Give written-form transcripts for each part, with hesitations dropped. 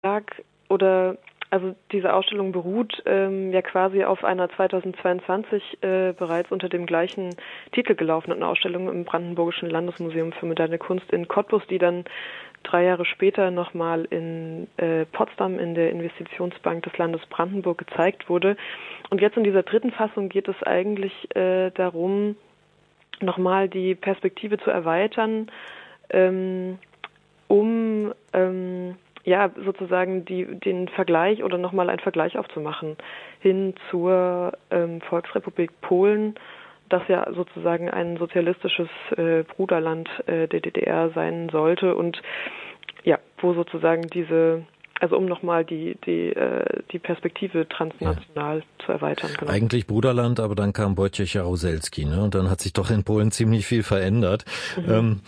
lag oder also diese Ausstellung beruht ja quasi auf einer 2022 bereits unter dem gleichen Titel gelaufenen Ausstellung im Brandenburgischen Landesmuseum für moderne Kunst in Cottbus, die dann 3 Jahre später nochmal in Potsdam in der Investitionsbank des Landes Brandenburg gezeigt wurde. Und jetzt in dieser dritten Fassung geht es eigentlich darum, nochmal die Perspektive zu erweitern, um ja sozusagen den Vergleich oder nochmal einen Vergleich aufzumachen hin zur Volksrepublik Polen, das ja sozusagen ein sozialistisches Bruderland der DDR sein sollte und ja, wo sozusagen also um nochmal die Perspektive transnational zu erweitern. Genau. Eigentlich Bruderland, aber dann kam Wojciech Jaruzelski, ne? Und dann hat sich doch in Polen ziemlich viel verändert. Mhm.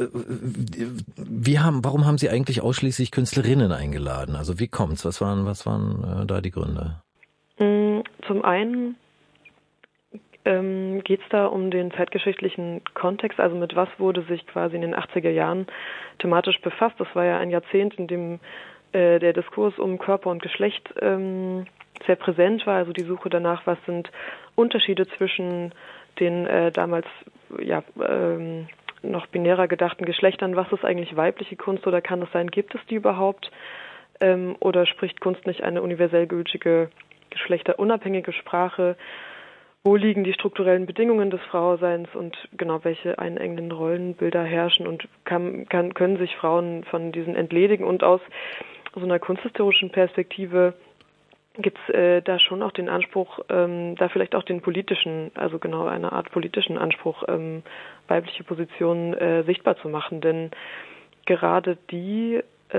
Warum haben Sie eigentlich ausschließlich Künstlerinnen eingeladen? Also wie kommt's? Was waren da die Gründe? Zum einen geht es da um den zeitgeschichtlichen Kontext, also mit was wurde sich quasi in den 80er Jahren thematisch befasst. Das war ja ein Jahrzehnt, in dem der Diskurs um Körper und Geschlecht sehr präsent war, also die Suche danach, was sind Unterschiede zwischen den damals ja noch binärer gedachten Geschlechtern, was ist eigentlich weibliche Kunst oder kann es sein, gibt es die überhaupt oder spricht Kunst nicht eine universell gültige, geschlechterunabhängige Sprache? Wo liegen die strukturellen Bedingungen des Frauseins und genau welche einengenden Rollenbilder herrschen und können sich Frauen von diesen entledigen? Und aus so einer kunsthistorischen Perspektive gibt es da schon auch den Anspruch, da vielleicht auch den politischen, also genau eine Art politischen Anspruch, weibliche Positionen sichtbar zu machen. Denn gerade die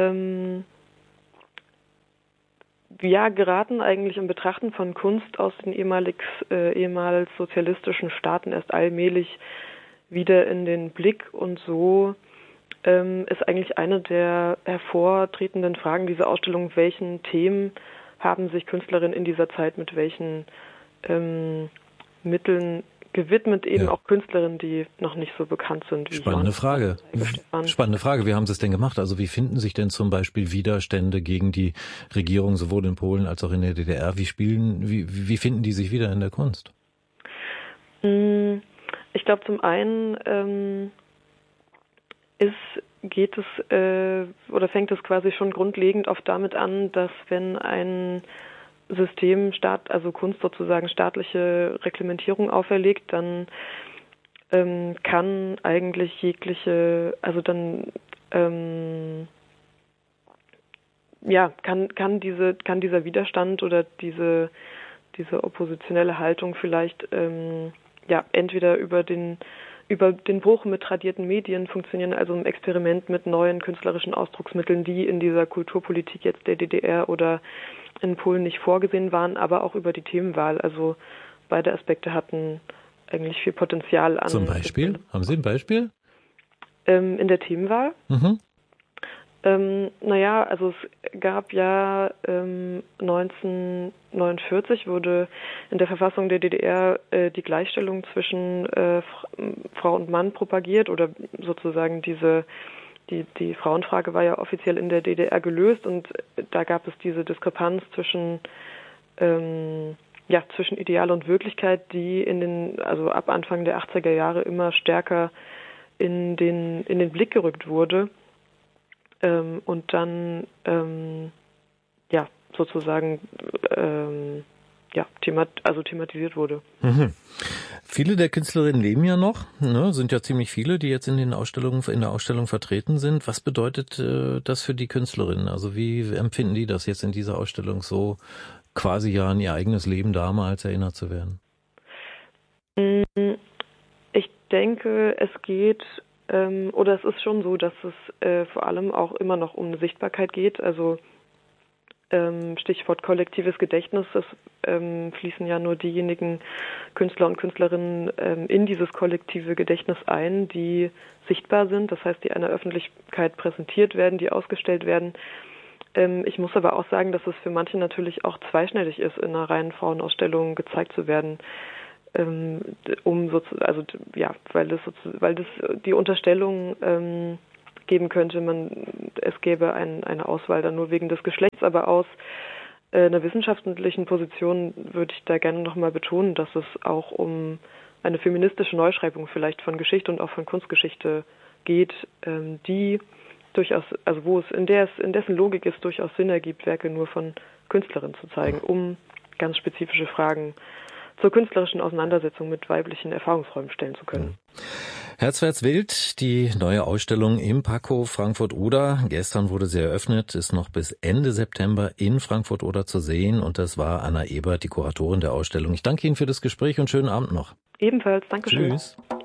geraten eigentlich im Betrachten von Kunst aus den ehemals sozialistischen Staaten erst allmählich wieder in den Blick und so ist eigentlich eine der hervortretenden Fragen dieser Ausstellung, welchen Themen haben sich Künstlerinnen in dieser Zeit mit welchen Mitteln gewidmet, eben auch Künstlerinnen, die noch nicht so bekannt sind. Wie Spannende Frage. Spannende Frage. Wie haben Sie es denn gemacht? Also wie finden sich denn zum Beispiel Widerstände gegen die Regierung sowohl in Polen als auch in der DDR? Wie finden die sich wieder in der Kunst? Ich glaube, zum einen fängt es quasi schon grundlegend oft damit an, dass wenn ein System also Kunst sozusagen staatliche Reglementierung auferlegt, dann kann eigentlich jegliche, also dann kann dieser Widerstand oder diese oppositionelle Haltung vielleicht entweder über den Bruch mit tradierten Medien funktionieren, also im Experiment mit neuen künstlerischen Ausdrucksmitteln, die in dieser Kulturpolitik jetzt der DDR oder in Polen nicht vorgesehen waren, aber auch über die Themenwahl. Also beide Aspekte hatten eigentlich viel Potenzial an. Zum Beispiel? Haben Sie ein Beispiel? In der Themenwahl? Mhm. Also es gab ja 1949 wurde in der Verfassung der DDR die Gleichstellung zwischen Frau und Mann propagiert oder sozusagen die Frauenfrage war ja offiziell in der DDR gelöst und da gab es diese Diskrepanz zwischen Ideal und Wirklichkeit, die also ab Anfang der 80er Jahre immer stärker in den Blick gerückt wurde. Und dann thematisiert wurde. Mhm. Viele der Künstlerinnen leben ja noch, ne? Sind ja ziemlich viele, die jetzt in der Ausstellung vertreten sind. Was bedeutet das für die Künstlerinnen? Also wie empfinden die das jetzt in dieser Ausstellung so quasi an ihr eigenes Leben damals erinnert zu werden? Ich denke, es geht oder es ist schon so, dass es vor allem auch immer noch um eine Sichtbarkeit geht. Also Stichwort kollektives Gedächtnis, es fließen ja nur diejenigen Künstler und Künstlerinnen in dieses kollektive Gedächtnis ein, die sichtbar sind, das heißt, die einer Öffentlichkeit präsentiert werden, die ausgestellt werden. Ich muss aber auch sagen, dass es für manche natürlich auch zweischneidig ist, in einer reinen Frauenausstellung gezeigt zu werden. Weil das die Unterstellung geben könnte. Es gäbe eine Auswahl dann nur wegen des Geschlechts, aber aus einer wissenschaftlichen Position würde ich da gerne nochmal betonen, dass es auch um eine feministische Neuschreibung vielleicht von Geschichte und auch von Kunstgeschichte geht, die durchaus, also in dessen Logik es durchaus Sinn ergibt, Werke nur von Künstlerinnen zu zeigen, um ganz spezifische Fragen zur künstlerischen Auseinandersetzung mit weiblichen Erfahrungsräumen stellen zu können. Herzwärts wild, die neue Ausstellung im Packow Frankfurt-Oder. Gestern wurde sie eröffnet, ist noch bis Ende September in Frankfurt-Oder zu sehen. Und das war Anna Ebert, die Kuratorin der Ausstellung. Ich danke Ihnen für das Gespräch und schönen Abend noch. Ebenfalls, Dankeschön. Tschüss.